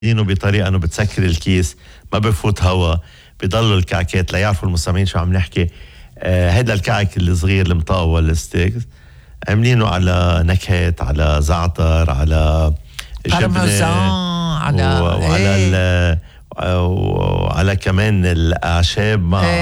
عاملينه بطريقة انه بتسكر الكيس، ما بفوت هوا، بيضلوا الكعكات ليعرفوا المستمعين شو عم نحكي. هيدا الكعك الصغير المطاول الستيكس عاملينه على نكهات، على زعتر، على بارميزان، وعلى كمان الأعشاب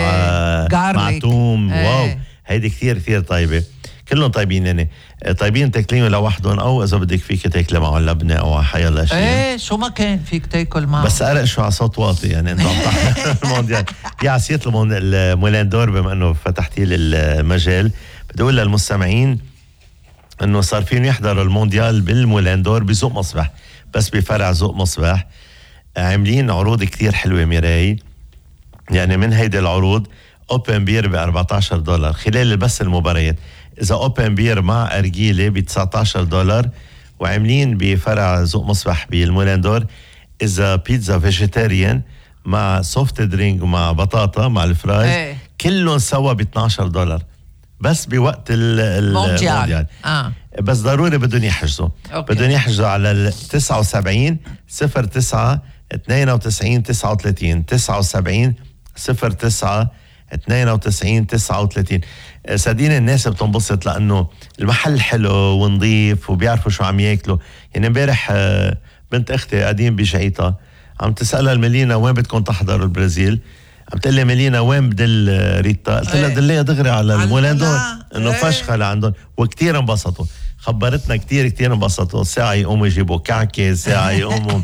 مع توم. واو، هيدي كثير كثير طيبة. كلهم طيبين يعني، طيبين تاكليهم لوحدهم، او اذا بدك فيك تاكل معهم لبنه او حيلا شيء. شو ما كان فيك تاكل معه، بس ارق شو على صوت واطي يعني. انت عم تحضر المونديال يا عسيت المولان دور. بما انه فتحتي لي المجال، بدي اقول للمستمعين انه صار فيهم يحضروا المونديال بالمولان دور بذوق مصبح، بس بفرع ذوق مصبح عاملين عروض كتير حلوه ميراي. يعني من هيدي العروض اوبن بير ب $14 خلال بس المباريات. إذا أوبن بير مع أرجيلة ب $19، وعاملين بفرع ذوق مصبح بالمولاندور إذا بيتزا فيجيتاريان مع سوفت درينك ومع بطاطا مع الفرايز كلهم سوا ب $12 بس بوقت المونديال. بس ضروري بدهم يحجزوا. بدهم يحجزوا على 79 09 92 39 79 09 92 39. صدقيني الناس بتنبسط لأنه المحل حلو ونظيف وبيعرفوا شو عم ياكلوا. يعني امبارح بنت أختي قاعدين بجعيتها عم تسألها الملينا وين بدكم تحضروا البرازيل، عم تقول لي ملينا وين بدل ريتا؟ قلت لها دليها دغري على المولاندور انه فشخة لعندهم. وكتير انبسطوا، خبرتنا كتير انبسطوا. ساعة يقوموا يجيبوا كعكة، ساعة يقوموا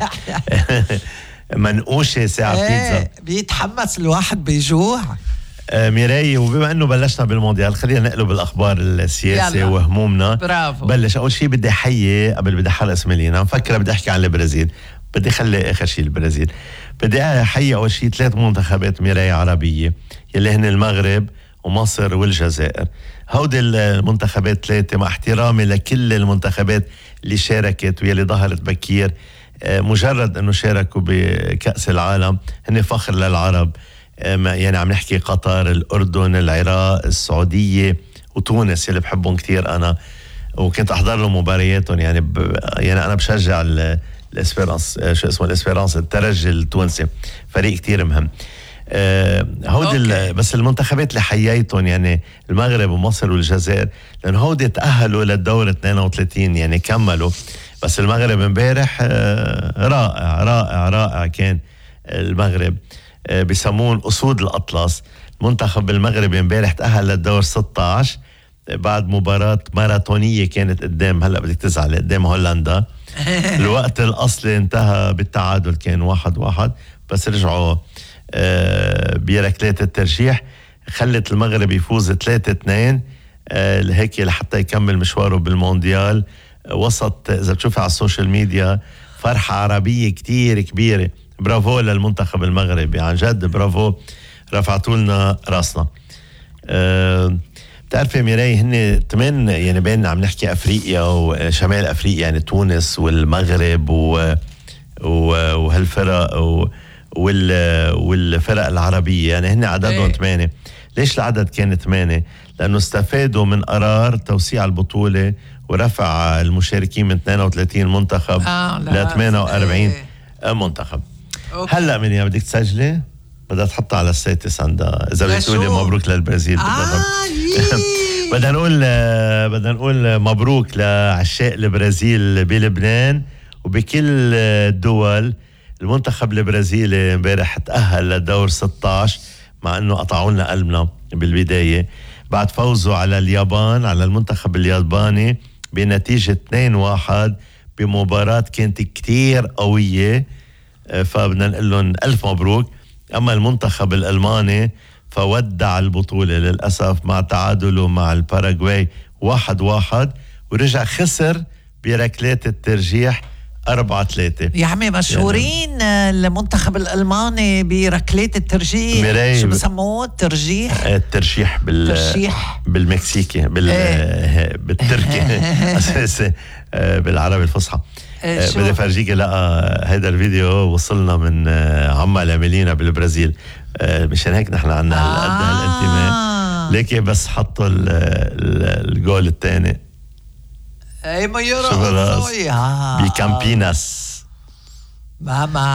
منقوشة، ساعة بيتزا. بيتحمس الواحد بيجوع ميراي. وبما انه بلشنا بالمونديال خلينا نقلب بالاخبار السياسة وهمومنا. برافو. بلش اول شيء بدي احيي قبل بدي احرق اسم ملينا، مفكرة بدي احكي عن البرازيل، بدي خلي اخر شيء البرازيل. بدي احيي اول شيء 3 منتخبات ميراي عربية يلي هن المغرب ومصر والجزائر. هودي المنتخبات 3 مع احترامي لكل المنتخبات اللي شاركت ويلي ظهرت بكير، مجرد انه شاركوا بكأس العالم هن فخر للعرب. يعني عم نحكي قطر، الأردن، العراق، السعودية وتونس يلي بحبهم كتير أنا، وكنت أحضر لهم مبارياتهم. يعني يعني أنا بشجع الاسبيرانس، شو اسمه الاسبيرانس، الترجي التونسي، فريق كتير مهم. هودي بس المنتخبات اللي حييتهم يعني المغرب ومصر والجزائر، لأن هودي تأهلوا للدور 32 يعني كملوا. بس المغرب امبارح رائع رائع رائع كان المغرب. بيسمون أسود الأطلس. المنتخب المغربي امبارح تأهل للدور 16 بعد مباراة ماراثونية كانت قدام، هلأ بدك تزعل، قدام هولندا. الوقت الأصلي انتهى بالتعادل، كان 1-1، بس رجعوا بركلات الترجيح خلت المغرب يفوز 3-2 هيك لحتى يكمل مشواره بالمونديال. وسط إذا بتشوفي على السوشيال ميديا فرحة عربية كتير كبيرة. برافو للمنتخب المغربي، عن جد برافو، رفعتوا لنا راسنا. بتعرفي ميراي هن 8 يعني بيننا عم نحكي أفريقيا وشمال أفريقيا، يعني تونس والمغرب وهالفرق والفرق العربية، يعني هن عددهم 8. ليش العدد كان 8؟ لأنه استفادوا من قرار توسيع البطولة ورفع المشاركين من 32 منتخب ل 48 منتخب. هلا من بدك تسجلي؟ بدها تحطها على الستيتس عندها إذا بدك تقولي مبروك للبرازيل. بدنا نقول مبروك لعشاق البرازيل بلبنان وبكل الدول. المنتخب البرازيلي امبارح تأهل للدور 16 مع انه قطعوا لنا قلبنا بالبداية بعد فوزه على اليابان، على المنتخب الياباني بنتيجة 2-1 بمباراة كانت كتير قوية. فبدنا نقول لهم ألف مبروك. أما المنتخب الألماني فودع البطولة للأسف مع تعادله مع الباراغواي 1-1، ورجع خسر بركلات الترجيح 4-3. يا عمي مشهورين يعني المنتخب الألماني بركلات الترجيح. شو بسموه؟ الترجيح بالمكسيكي بالتركي اساسي بالعربي الفصحى. بدي فرجيك لقى هيدا الفيديو وصلنا من عما لميلينا بالبرازيل، مشان هيك نحن عنا هالانتماء. لكن بس حطوا الجول الثاني اي ما يرى بكامبيناس مع